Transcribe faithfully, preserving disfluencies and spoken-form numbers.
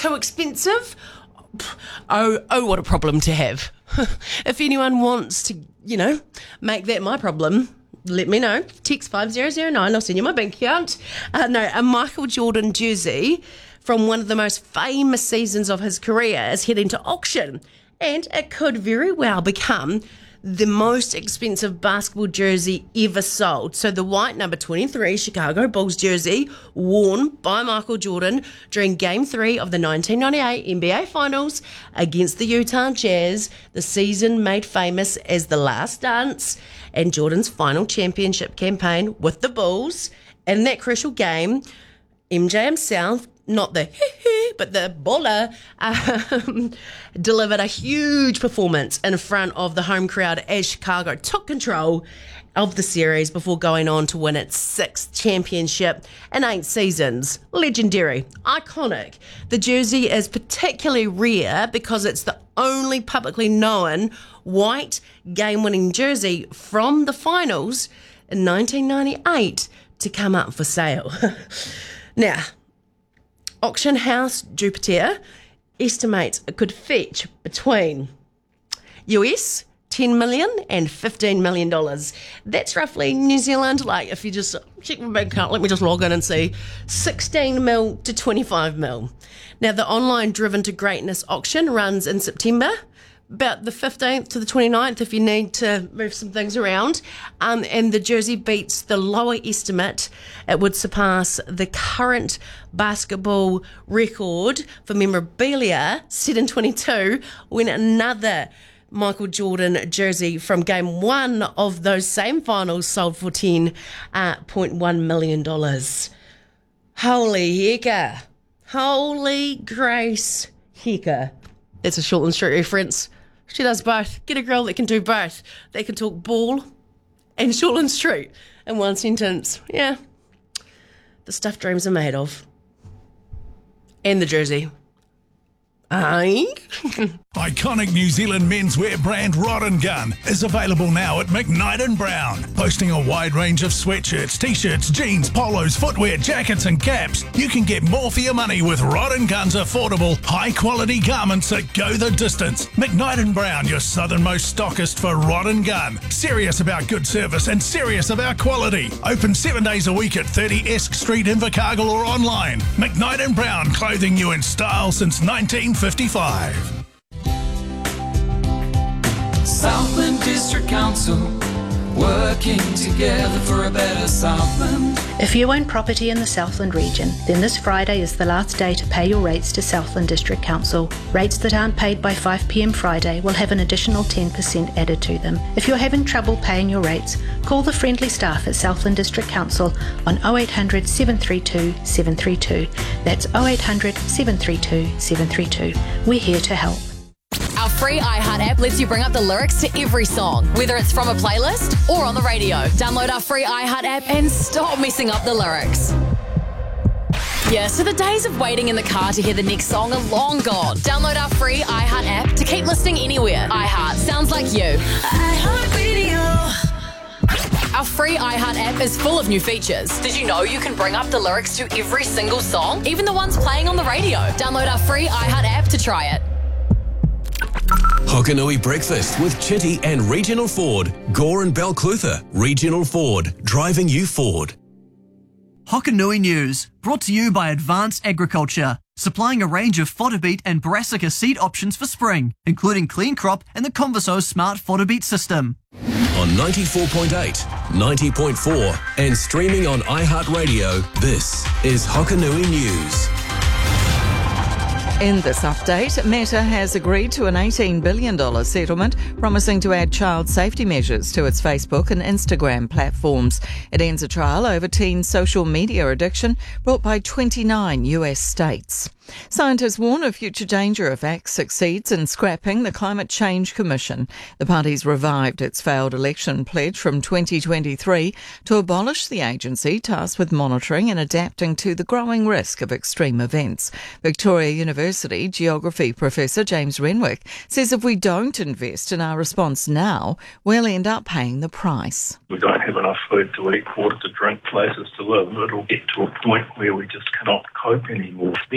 too expensive? Oh, oh, what a problem to have. If anyone wants to, you know, make that my problem, let me know. Text five zero zero nine, I'll send you my bank account. Uh, no, a Michael Jordan jersey from one of the most famous seasons of his career is heading to auction, and it could very well become the most expensive basketball jersey ever sold. So the white number twenty-three Chicago Bulls jersey worn by Michael Jordan during Game three of the nineteen ninety-eight N B A Finals against the Utah Jazz, the season made famous as The Last Dance and Jordan's final championship campaign with the Bulls. In that crucial game, M J himself, not the but the baller, um, delivered a huge performance in front of the home crowd as Chicago took control of the series before going on to win its sixth championship in eight seasons. Legendary, iconic. The jersey is particularly rare because it's the only publicly known white game-winning jersey from the finals in nineteen ninety-eight to come up for sale. Now, auction house Jupiter estimates it could fetch between U S ten million dollars and fifteen million dollars. That's roughly New Zealand, like if you just check my bank account, let me just log in and see, sixteen mil to twenty-five mil. Now, the online Driven to Greatness auction runs in September, about the fifteenth to the twenty-ninth if you need to move some things around. Um, and the jersey beats the lower estimate. It would surpass the current basketball record for memorabilia set in twenty-two when another Michael Jordan jersey from game one of those same finals sold for ten point one million dollars. Holy hecka. Holy Grace hecka. It's a Shortland Street reference. She does both. Get a girl that can do both. They can talk ball and Shortland Street in one sentence. Yeah. The stuff dreams are made of. And the jersey. Aye. Iconic New Zealand menswear brand Rod and Gun is available now at McKnight and Brown. Boasting a wide range of sweatshirts, t-shirts, jeans, polos, footwear, jackets and caps, you can get more for your money with Rod and Gun's affordable, high-quality garments that go the distance. McKnight and Brown, your southernmost stockist for Rod and Gun. Serious about good service and serious about quality. Open seven days a week at thirty Esk Street, Invercargill or online. McKnight and Brown, clothing you in style since nineteen fifty-five. Southland District Council, working together for a better Southland. If you own property in the Southland region, then this Friday is the last day to pay your rates to Southland District Council. Rates that aren't paid by five p m Friday will have an additional ten percent added to them. If you're having trouble paying your rates, call the friendly staff at Southland District Council on oh eight hundred, seven three two, seven three two. That's oh eight hundred, seven three two, seven three two. We're here to help. Our free iHeart app lets you bring up the lyrics to every song, whether it's from a playlist or on the radio. Download our free iHeart app and stop messing up the lyrics. Yeah, so the days of waiting in the car to hear the next song are long gone. Download our free iHeart app to keep listening anywhere. iHeart sounds like you. iHeart Radio. Our free iHeart app is full of new features. Did you know you can bring up the lyrics to every single song, even the ones playing on the radio? Download our free iHeart app to try it. Hokanui Breakfast with Chitty and Regional Ford. Gore and Balclutha. Regional Ford. Driving you forward. Hokanui News, brought to you by Advanced Agriculture, supplying a range of fodder beet and brassica seed options for spring, including Clean Crop and the Converso Smart Fodder Beet System. On ninety-four point eight, ninety point four and streaming on iHeartRadio, this is Hokanui News. In this update, Meta has agreed to an eighteen billion dollars settlement, promising to add child safety measures to its Facebook and Instagram platforms. It ends a trial over teen social media addiction brought by twenty-nine U S states. Scientists warn of future danger if Axe succeeds in scrapping the Climate Change Commission. The party's revived its failed election pledge from twenty twenty-three to abolish the agency tasked with monitoring and adapting to the growing risk of extreme events. Victoria University geography professor James Renwick says if we don't invest in our response now, we'll end up paying the price. We don't have enough food to eat, water to drink, places to live. It'll get to a point where we just cannot cope anymore.